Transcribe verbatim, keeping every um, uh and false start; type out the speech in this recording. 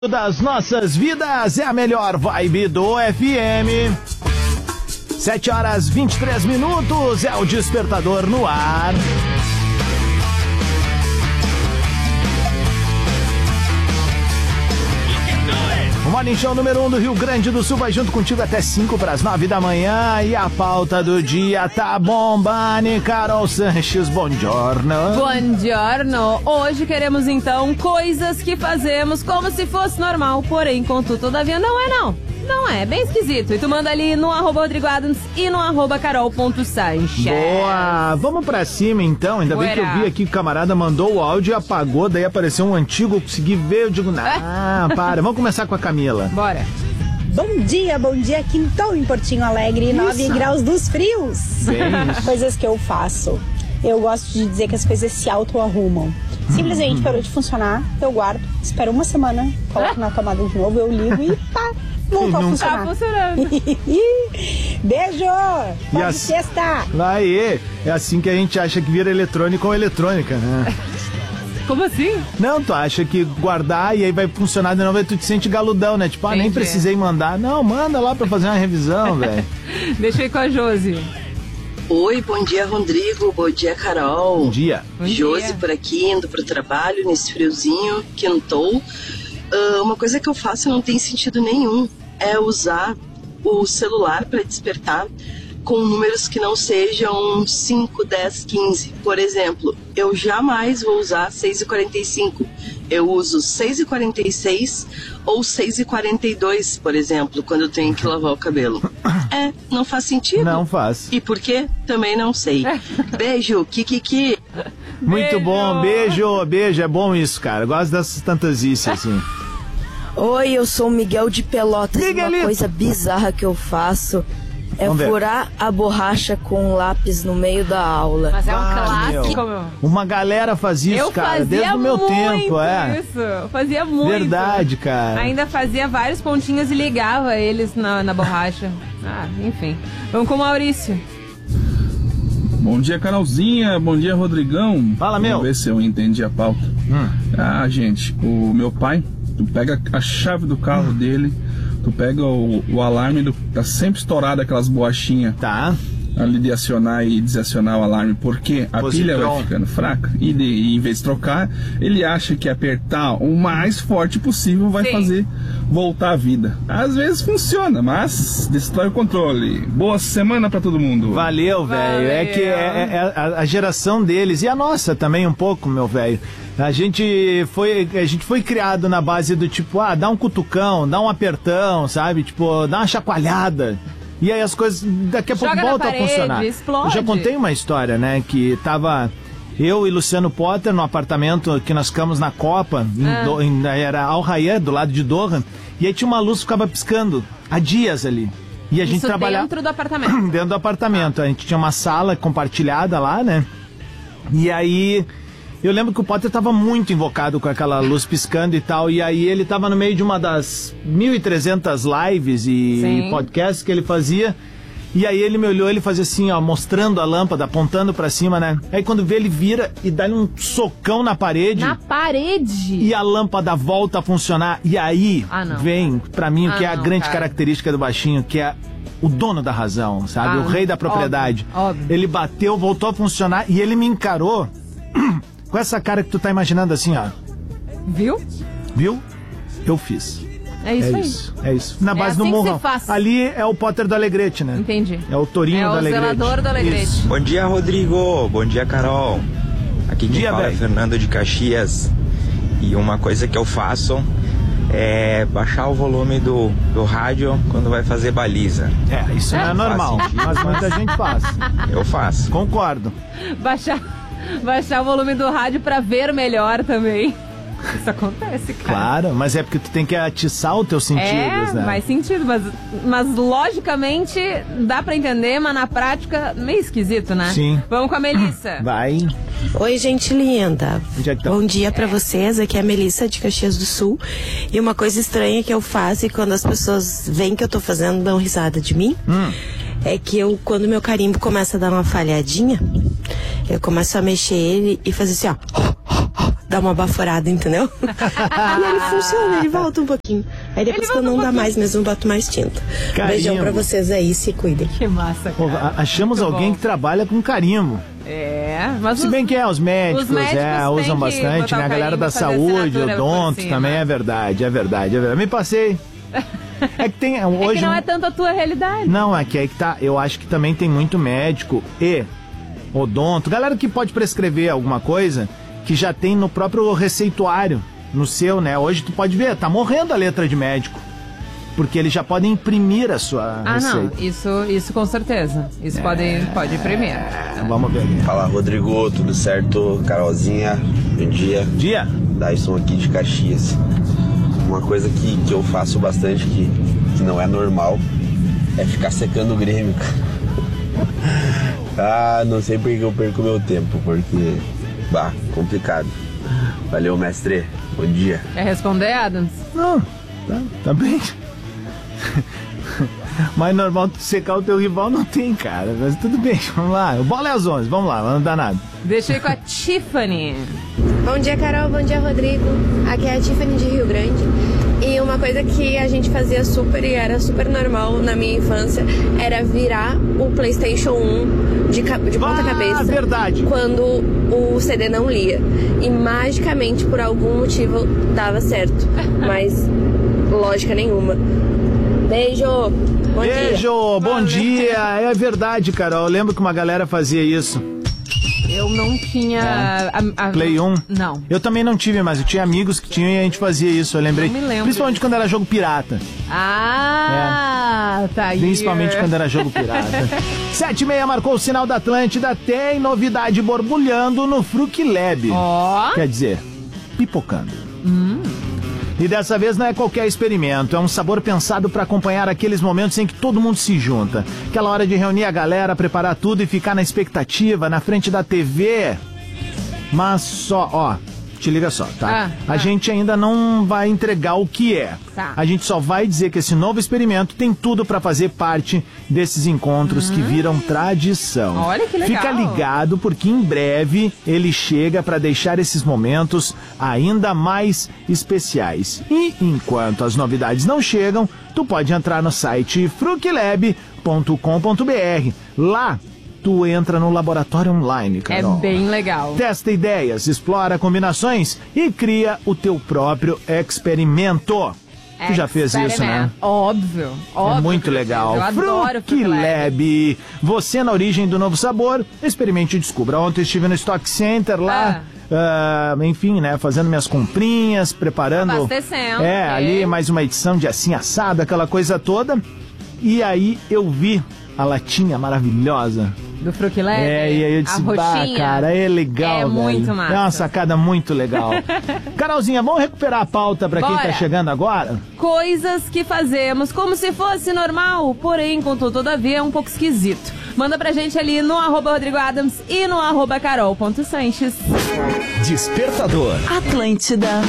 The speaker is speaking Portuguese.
Das nossas vidas é a melhor vibe do F M. Sete horas e vinte e três minutos é o Despertador no ar. O Morning Show número um do Rio Grande do Sul vai junto contigo até cinco para as nove da manhã. E a pauta do dia tá bombando. Carol Sanches, buongiorno. Buongiorno. Hoje queremos então coisas que fazemos como se fosse normal, porém, contudo, todavia não é não. Não é, bem esquisito. E tu manda ali no arroba Rodrigo Adams e no arroba carol.sanches. Boa! Vamos pra cima então. Ainda bem que eu vi aqui que o camarada mandou o áudio e apagou, daí apareceu um antigo, eu consegui ver, eu digo, ah, para. Vamos começar com a Camila. Bora. Bom dia, bom dia, quintou em Portinho Alegre, nove graus dos frios. Bem isso. Coisas que eu faço. Eu gosto de dizer que as coisas se auto-arrumam. Simplesmente uhum. parou de funcionar, eu guardo, espero uma semana, coloco na tomada de novo, eu ligo e pá, voltou a funcionar. Tá funcionando. Beijo! Pode assim, sexta! Aí, é assim que a gente acha que vira eletrônico ou eletrônica, né? Como assim? Não, tu acha que guardar e aí vai funcionar de novo e tu te sente galudão, né? Tipo, ah, nem precisei mandar. Não, manda lá pra fazer uma revisão, velho. Deixa eu ir com a Josi. Oi, bom dia, Rodrigo. Bom dia, Carol. Bom dia. Bom Josi dia. por aqui, indo pro trabalho, nesse friozinho, quentou. Uh, uma coisa que eu faço não tem sentido nenhum. É usar o celular para despertar com números que não sejam cinco, dez, quinze. Por exemplo, eu jamais vou usar seis e quarenta e cinco. Eu uso seis e quarenta e seis ou seis e quarenta e dois, por exemplo, quando eu tenho que lavar o cabelo. É, não faz sentido. Não faz. E por quê? Também não sei. Beijo, Kikiki. Muito Beijo. bom, beijo, beijo. É bom isso, cara. Eu gosto dessas fantasices, assim. Oi, eu sou o Miguel de Pelotas. Miguelito. Uma coisa bizarra que eu faço é Vamos ver. furar a borracha com um lápis no meio da aula. Mas é um Ah, clássico, meu. meu. Uma galera faz isso, Eu cara, fazia desde o meu muito tempo, é. isso. Eu fazia muito. Verdade, cara. Ainda fazia vários pontinhos e ligava eles na, na borracha. Ah, enfim. Vamos com o Maurício. Bom dia, Carolzinha. Bom dia, Rodrigão. Fala, meu. Vamos ver se eu entendi a pauta. Hum. Ah, gente, o meu pai, tu pega a chave do carro Hum. dele, tu pega o, o alarme, do, tá sempre estourado aquelas borrachinhas Tá. ali de acionar e desacionar o alarme, porque a Positron. pilha vai ficando fraca e, de, e em vez de trocar, ele acha que apertar o mais forte possível vai Sim. fazer voltar a vida. Às vezes funciona, mas destrói o controle. Boa semana pra todo mundo. Valeu, velho. É Valeu. que é, é a, a geração deles e a nossa também um pouco, meu velho. A gente foi, a gente foi criado na base do tipo, ah, dá um cutucão, dá um apertão, sabe? Tipo, dá uma chacoalhada. E aí as coisas daqui a pouco Joga na voltam a parede, funcionar. explode. Eu já contei uma história, né? Que tava eu e Luciano Potter no apartamento que nós ficamos na Copa, em Ah. Do- em- era Al Rayyan, do lado de Doha. E aí tinha uma luz que ficava piscando há dias ali. E a gente Isso trabalhava dentro do apartamento. dentro do apartamento. A gente tinha uma sala compartilhada lá, né? E aí eu lembro que o Potter tava muito invocado com aquela luz piscando e tal. E aí ele tava no meio de uma das mil e trezentas lives e Sim. podcasts que ele fazia. E aí ele me olhou, ele fazia assim, ó, mostrando a lâmpada, apontando pra cima, né? Aí quando vê, ele vira e dá um socão na parede. Na parede. E a lâmpada volta a funcionar. E aí Ah, não. vem, pra mim, o Ah, que é a não, grande cara. característica do baixinho, que é o dono da razão, sabe? Ah, o rei da propriedade. óbvio, óbvio. Ele bateu, voltou a funcionar e ele me encarou com essa cara que tu tá imaginando assim, ó. Viu? Viu? Eu fiz. É isso é aí. isso, é isso. Na É base do assim que morrão. se faz. Ali é o Potter do Alegrete, né? Entendi. É o Torinho É do o Alegrete. zelador do Alegrete. Isso. Bom dia, Rodrigo. Bom dia, Carol. Aqui quem Dia, fala velho. é Fernando de Caxias. E uma coisa que eu faço é baixar o volume do, do rádio quando vai fazer baliza. É, isso não é Faz normal, sentido, mas muita mas- gente faz. Eu faço. Concordo. Baixar, baixar o volume do rádio pra ver melhor também. Isso acontece, cara. Claro, mas é porque tu tem que atiçar os teus sentidos, É, né? faz sentido, mas, mas logicamente dá pra entender, mas na prática meio esquisito, né? Sim. Vamos com a Melissa. Vai. Oi, gente linda. Onde é que tá? Bom dia pra vocês. Aqui é a Melissa de Caxias do Sul. E uma coisa estranha que eu faço e quando as pessoas veem que eu tô fazendo, dão risada de mim. Hum. É que eu, quando meu carimbo começa a dar uma falhadinha, eu começo a mexer ele e fazer assim, ó. dar uma baforada, entendeu? E ele funciona, ele volta um pouquinho. Aí depois quando não um dá mais mesmo, eu boto mais tinta. Carimbo. Beijão pra vocês aí, se cuidem. Que massa, cara. Pô, achamos Muito alguém bom. que trabalha com carimbo. É, mas Se os, bem que é, os médicos, os médicos é, têm usam que bastante, botar né? o A galera da carimbo, fazer saúde, assinatura por odonto, cima. também é verdade, é verdade, é verdade. Me passei. É que tem, hoje... é que não é tanto a tua realidade. Não, é que aí que tá, eu acho que também tem muito médico e odonto, galera que pode prescrever alguma coisa que já tem no próprio receituário, no seu, né? Hoje tu pode ver, tá morrendo a letra de médico. Porque eles já podem imprimir a sua Ah, receita. não, isso, isso com certeza. Isso É. pode, pode imprimir. É, vamos ver. Fala, Rodrigo, tudo certo? Carolzinha, bom dia. Dia? Dyson aqui de Caxias. Uma coisa que, que eu faço bastante, que, que não é normal, é ficar secando o Grêmio. Ah, não sei porque eu perco meu tempo, porque... Bah, complicado. Valeu, mestre. Bom dia. Quer responder, Adams? Não, tá, tá bem. Mas normal tu secar o teu rival não tem, cara. Mas tudo bem, vamos lá. O bola é às onze, vamos lá, não dá nada. Deixa eu ir com a Tiffany. Bom dia, Carol. Bom dia, Rodrigo. Aqui é a Tiffany de Rio Grande. E uma coisa que a gente fazia super e era super normal na minha infância era virar o PlayStation um de, de ponta Ah, cabeça. verdade. Quando o C D não lia. E magicamente, por algum motivo, dava certo. Mas lógica nenhuma. Beijo! Bom Beijo, dia. bom Valeu. dia. É verdade, Carol. Eu lembro que uma galera fazia isso. Eu não tinha... A, a, Play um? Não. Eu também não tive, mas eu tinha amigos que tinham e a gente fazia isso, eu lembrei. Não me lembro Principalmente disso. quando era jogo pirata. Ah, tá aí. Principalmente quando era jogo pirata. Sete e meia marcou o sinal da Atlântida. Tem novidade borbulhando no Fruc Lab. Ó. Quer dizer, pipocando. E dessa vez não é qualquer experimento, é um sabor pensado para acompanhar aqueles momentos em que todo mundo se junta. Aquela hora de reunir a galera, preparar tudo e ficar na expectativa, na frente da T V. Mas só, ó, te liga só, tá? Ah, a ah. gente ainda não vai entregar o que é. Tá. A gente só vai dizer que esse novo experimento tem tudo para fazer parte desses encontros que viram tradição. Olha que legal. Fica ligado porque em breve ele chega para deixar esses momentos ainda mais especiais. E enquanto as novidades não chegam, tu pode entrar no site fruclab ponto com ponto br. Lá tu entra no laboratório online, Carol. É bem legal. Testa ideias, explora combinações e cria o teu próprio experimento. Tu já fez isso, né? Óbvio, óbvio. É muito que eu legal. fiz. Eu adoro Fruc Fruc Lab. Lab. Você na origem do novo sabor, experimente e descubra. Ontem eu estive no Stock Center lá, ah, enfim, né, fazendo minhas comprinhas, preparando. Abastecendo, É, ok. ali mais uma edição de assim assado, aquela coisa toda. E aí eu vi a latinha maravilhosa. Do Fruc Lab? É, e aí eu disse, a bah, roxinha. cara, é legal, É velho. muito massa. É uma sacada muito legal. Carolzinha, vamos recuperar a pauta pra quem Bora. tá chegando agora? Coisas que fazemos como se fosse normal, porém, contudo, todavia, é um pouco esquisito. Manda pra gente ali no arroba Rodrigo Adams e no arroba carol ponto sanches. Despertador. Atlântida.